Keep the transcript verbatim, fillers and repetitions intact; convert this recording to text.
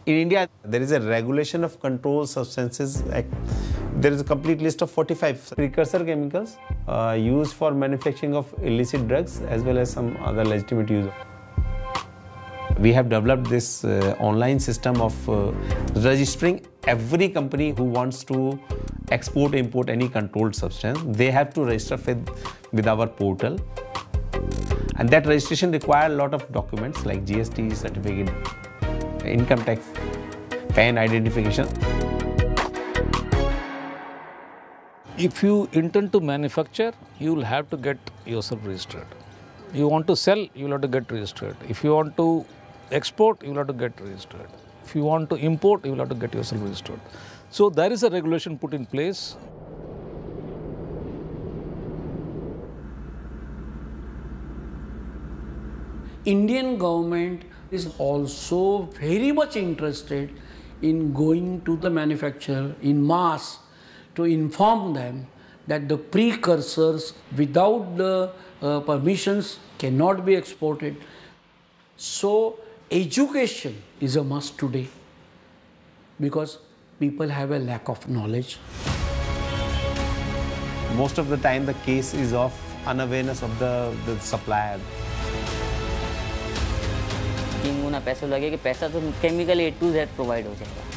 In India, there is a regulation of controlled substances act. There is a complete list of forty-five precursor chemicals uh, used for manufacturing of illicit drugs as well as some other legitimate use. We have developed this uh, online system of uh, registering every company who wants to export, import any controlled substance. They have to register with, with our portal. And that registration requires a lot of documents like G S T certificate, income tax, P A N identification. If you intend to manufacture, you will have to get yourself registered. You want to sell, you will have to get registered. If you want to export, you will have to get registered. If you want to import, you will have to get yourself registered. So there is a regulation put in place. Indian government is also very much interested in going to the manufacturer in mass to inform them that the precursors without the uh, permissions cannot be exported. So education is a must today because people have a lack of knowledge. Most of the time the case is of unawareness of the, the supplier. तीन गुना पैसा लगेगा कि पैसा तो chemical A to Z provide हो जाएगा.